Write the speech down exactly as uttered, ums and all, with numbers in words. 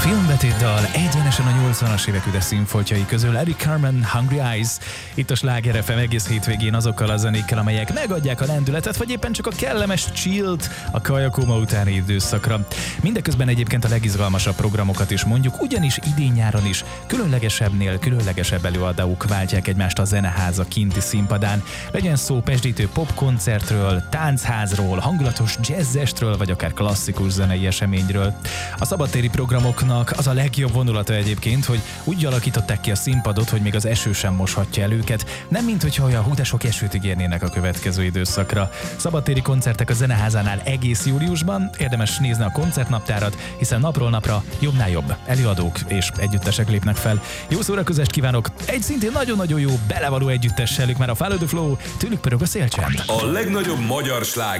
Filmbetétdal egyenesen a nyolcvanas évek üdes színfoltjai közül Eric Carmen, Hungry Eyes. Itt a Sláger ef em egész hétvégén azokkal a zenékkel, amelyek megadják a lendületet, vagy éppen csak a kellemes chillt a kajakóma utáni időszakra. Mindeközben egyébként a legizgalmasabb programokat is mondjuk, ugyanis idén-nyáron is különlegesebbnél különlegesebb előadók váltják egymást a Zeneháza kinti színpadán. Legyen szó pesdítő popkoncertről, táncházról, hangulatos jazzestről, vagy akár klasszikus zenei eseményről. A szabadtéri programoknak az a legjobb vonulata egyébként, hogy úgy alakították ki a színpadot, hogy még az eső sem moshatja el őket, nem mint hogyha olyan hú de sok esőt ígérnének a következő időszakra. Szabadtéri koncertek a Zeneházánál egész júliusban, érdemes nézni a koncertnaptárat, hiszen napról napra jobbnál jobb előadók és együttesek lépnek fel. Jó szórakozást kívánok! Egy szintén nagyon-nagyon jó belevaló együttessel, ők már a Follow the Flow, tőlük pörög a szélcsend. A legnagyobb magyar sláger